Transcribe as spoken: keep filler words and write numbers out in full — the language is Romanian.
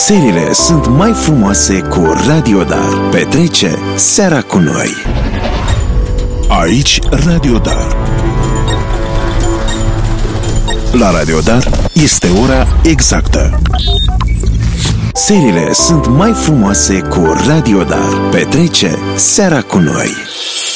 Serile sunt mai frumoase cu Radio Dar. Petrece seara cu noi. Aici Radio Dar. La Radio Dar este ora exactă. Serile sunt mai frumoase cu Radio Dar. Petrece seara cu noi.